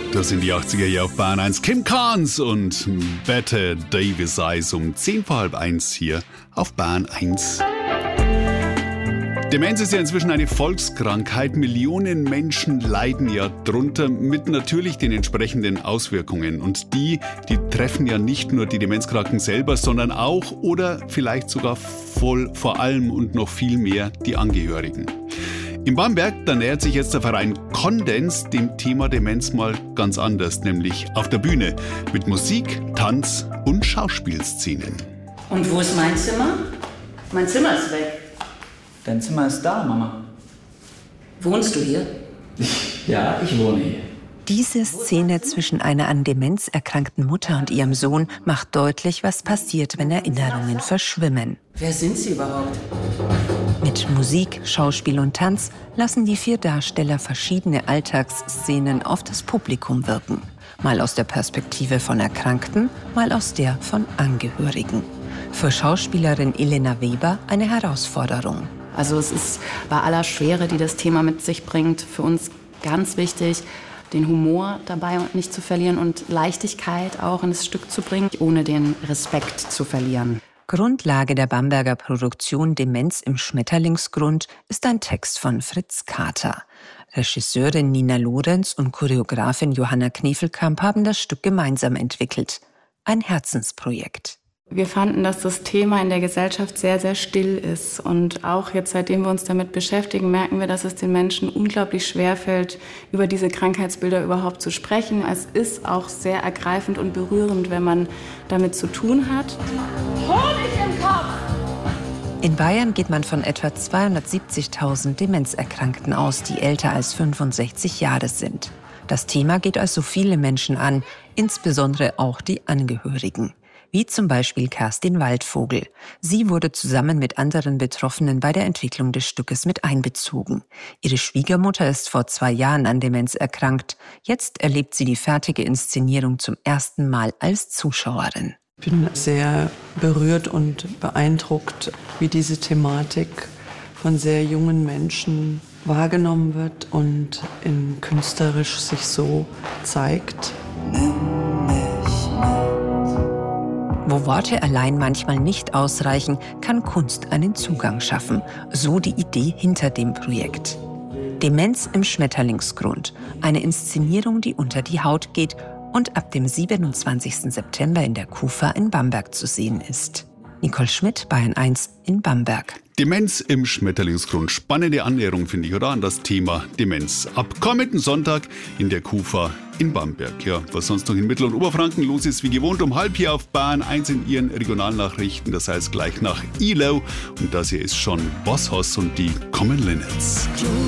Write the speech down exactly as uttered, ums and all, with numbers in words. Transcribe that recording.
Das sind die achtziger Jahre auf Bahn eins. Kim Carnes und Bette Davis Eyes um zehn vor halb eins hier auf Bahn eins. Demenz ist ja inzwischen eine Volkskrankheit. Millionen Menschen leiden ja drunter mit natürlich den entsprechenden Auswirkungen. Und die, die treffen ja nicht nur die Demenzkranken selber, sondern auch oder vielleicht sogar voll, vor allem und noch viel mehr die Angehörigen. In Bamberg, da nähert sich jetzt der Verein Kondens dem Thema Demenz mal ganz anders, nämlich auf der Bühne mit Musik, Tanz und Schauspielszenen. Und wo ist mein Zimmer? Mein Zimmer ist weg. Dein Zimmer ist da, Mama. Wohnst du hier? Ja, ich wohne hier. Diese Szene zwischen einer an Demenz erkrankten Mutter und ihrem Sohn macht deutlich, was passiert, wenn Erinnerungen verschwimmen. Wer sind Sie überhaupt? Mit Musik, Schauspiel und Tanz lassen die vier Darsteller verschiedene Alltagsszenen auf das Publikum wirken. Mal aus der Perspektive von Erkrankten, mal aus der von Angehörigen. Für Schauspielerin Elena Weber eine Herausforderung. Also es ist bei aller Schwere, die das Thema mit sich bringt, für uns ganz wichtig, den Humor dabei nicht zu verlieren und Leichtigkeit auch in das Stück zu bringen, ohne den Respekt zu verlieren. Grundlage der Bamberger Produktion Demenz im Schmetterlingsgrund ist ein Text von Fritz Kater. Regisseurin Nina Lorenz und Choreografin Johanna Knefelkamp haben das Stück gemeinsam entwickelt. Ein Herzensprojekt. Wir fanden, dass das Thema in der Gesellschaft sehr, sehr still ist. Und auch jetzt, seitdem wir uns damit beschäftigen, merken wir, dass es den Menschen unglaublich schwerfällt, über diese Krankheitsbilder überhaupt zu sprechen. Es ist auch sehr ergreifend und berührend, wenn man damit zu tun hat. Honig im Kopf! In Bayern geht man von etwa zweihundertsiebzigtausend Demenzerkrankten aus, die älter als fünfundsechzig Jahre sind. Das Thema geht also viele Menschen an, insbesondere auch die Angehörigen. Wie zum Beispiel Kerstin Waldvogel. Sie wurde zusammen mit anderen Betroffenen bei der Entwicklung des Stückes mit einbezogen. Ihre Schwiegermutter ist vor zwei Jahren an Demenz erkrankt. Jetzt erlebt sie die fertige Inszenierung zum ersten Mal als Zuschauerin. Ich bin sehr berührt und beeindruckt, wie diese Thematik von sehr jungen Menschen wahrgenommen wird und in künstlerisch sich so zeigt. Wo Worte allein manchmal nicht ausreichen, kann Kunst einen Zugang schaffen. So die Idee hinter dem Projekt. Demenz im Schmetterlingsgrund. Eine Inszenierung, die unter die Haut geht und ab dem siebenundzwanzigsten September in der KUFA in Bamberg zu sehen ist. Nicole Schmidt, Bayern eins in Bamberg. Demenz im Schmetterlingsgrund. Spannende Annäherung, finde ich, oder? An das Thema Demenz. Ab kommenden Sonntag in der KUFA in Bamberg. Ja, was sonst noch in Mittel- und Oberfranken los ist, wie gewohnt, um halb hier auf Bahn eins in Ihren Regionalnachrichten. Das heißt gleich nach I L O. Und das hier ist schon Boss Hoss und die Common Linnets.